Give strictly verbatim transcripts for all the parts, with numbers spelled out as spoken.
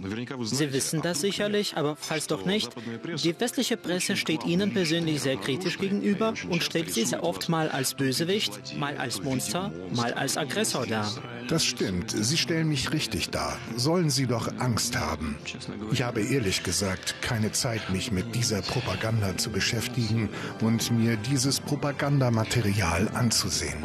Sie wissen das sicherlich, aber falls doch nicht, die westliche Presse steht Ihnen persönlich sehr kritisch gegenüber und stellt Sie sehr oft mal als Bösewicht, mal als Monster, mal als Aggressor dar. Das stimmt. Sie stellen mich richtig dar. Sollen Sie doch Angst haben. Ich habe ehrlich gesagt keine Zeit, mich mit dieser Propaganda zu beschäftigen und mir dieses Propagandamaterial anzusehen.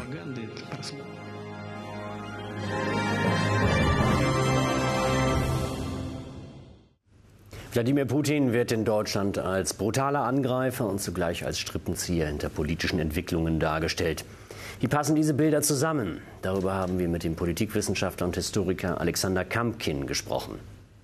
Wladimir Putin wird in Deutschland als brutaler Angreifer und zugleich als Strippenzieher hinter politischen Entwicklungen dargestellt. Wie passen diese Bilder zusammen? Darüber haben wir mit dem Politikwissenschaftler und Historiker Alexander Kamkin gesprochen.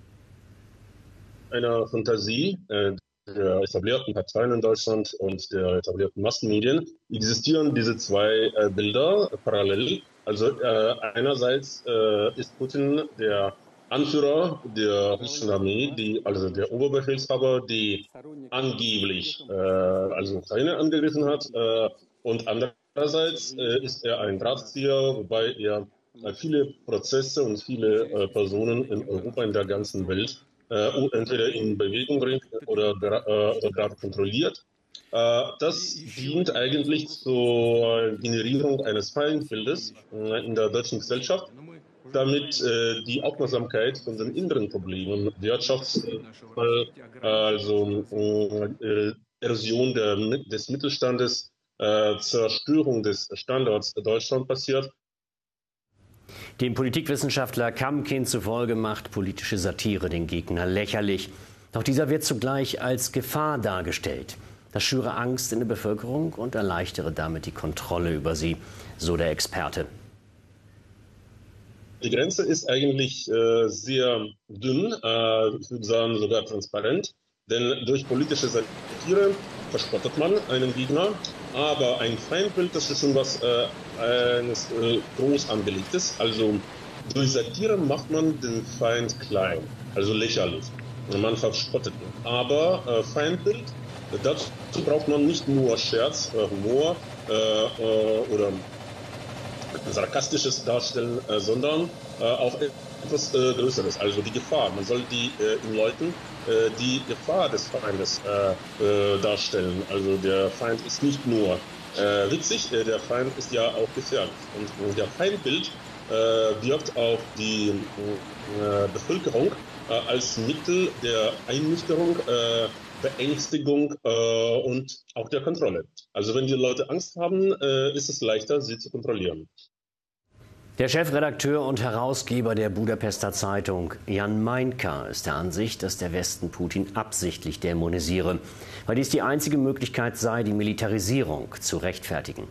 Eine Fantasie äh, der etablierten Parteien in Deutschland und der etablierten Massenmedien existieren diese zwei äh, Bilder parallel. Also äh, einerseits äh, ist Putin der Anführer der russischen Armee, die, also der Oberbefehlshaber, die angeblich äh, also Ukraine angegriffen hat. Äh, und andererseits äh, ist er ein Drahtzieher, wobei er äh, viele Prozesse und viele äh, Personen in Europa, in der ganzen Welt, äh, entweder in Bewegung bringt oder, äh, oder gerade kontrolliert. Äh, das dient eigentlich zur Generierung eines Feindbildes äh, in der deutschen Gesellschaft, damit äh, die Aufmerksamkeit von den inneren Problemen, Wirtschaftsfall, äh, also äh, Erosion der, des Mittelstandes, äh, Zerstörung des Standorts Deutschland passiert. Dem Politikwissenschaftler Kamkin zufolge macht politische Satire den Gegner lächerlich. Doch dieser wird zugleich als Gefahr dargestellt. Das schüre Angst in der Bevölkerung und erleichtere damit die Kontrolle über sie, so der Experte. Die Grenze ist eigentlich äh, sehr dünn, äh, ich würde sagen sogar transparent, denn durch politische Satire verspottet man einen Gegner, aber ein Feindbild, das ist schon was äh, eines äh, groß angelegtes. Also durch Satire macht man den Feind klein, also lächerlich. Und man verspottet ihn. Aber äh, Feindbild, dazu braucht man nicht nur Scherz, äh, Humor äh, äh, oder sarkastisches Darstellen, äh, sondern äh, auch etwas äh, Größeres, also die Gefahr. Man soll die äh, in Leuten äh, die Gefahr des Feindes äh, äh, darstellen. Also der Feind ist nicht nur äh, witzig, äh, der Feind ist ja auch gefährlich. Und, und der Feindbild äh, wirkt auf die äh, Bevölkerung äh, als Mittel der Einnüchterung, äh, Beängstigung äh, und auch der Kontrolle. Also wenn die Leute Angst haben, äh, ist es leichter, sie zu kontrollieren. Der Chefredakteur und Herausgeber der Budapester Zeitung, Jan Meinka, ist der Ansicht, dass der Westen Putin absichtlich dämonisiere, weil dies die einzige Möglichkeit sei, die Militarisierung zu rechtfertigen.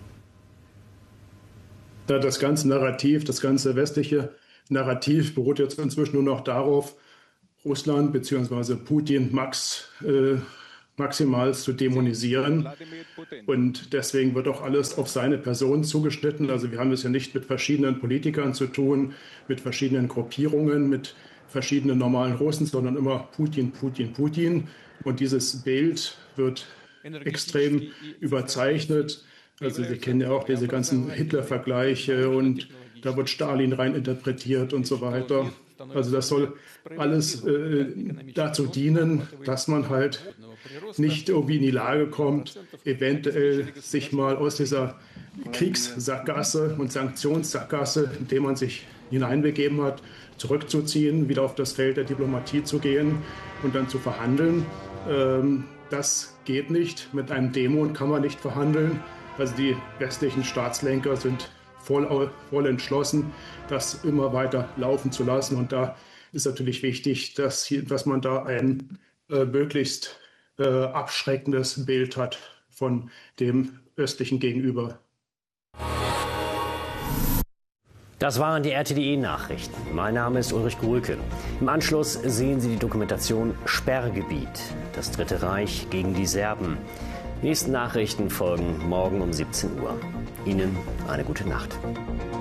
Das ganze Narrativ, das ganze westliche Narrativ beruht jetzt inzwischen nur noch darauf, Russland bzw. Putin Max äh, maximal zu dämonisieren. Und deswegen wird auch alles auf seine Person zugeschnitten. Also wir haben es ja nicht mit verschiedenen Politikern zu tun, mit verschiedenen Gruppierungen, mit verschiedenen normalen Russen, sondern immer Putin, Putin, Putin. Und dieses Bild wird extrem überzeichnet. Also Sie kennen ja auch diese ganzen Hitler-Vergleiche und da wird Stalin rein interpretiert und so weiter. Also das soll alles äh, dazu dienen, dass man halt nicht irgendwie in die Lage kommt, eventuell sich mal aus dieser Kriegssackgasse und Sanktionssackgasse, in der man sich hineinbegeben hat, zurückzuziehen, wieder auf das Feld der Diplomatie zu gehen und dann zu verhandeln. Ähm, das geht nicht. Mit einem Dämon kann man nicht verhandeln. Also die westlichen Staatslenker sind voll, voll entschlossen, das immer weiter laufen zu lassen. Und da ist natürlich wichtig, dass, hier, dass man da ein äh, möglichst äh, abschreckendes Bild hat von dem östlichen Gegenüber. Das waren die R T D E-Nachrichten. Mein Name ist Ulrich Gruhlke. Im Anschluss sehen Sie die Dokumentation Sperrgebiet, das Dritte Reich gegen die Serben. Die nächsten Nachrichten folgen morgen um siebzehn Uhr. Ihnen eine gute Nacht.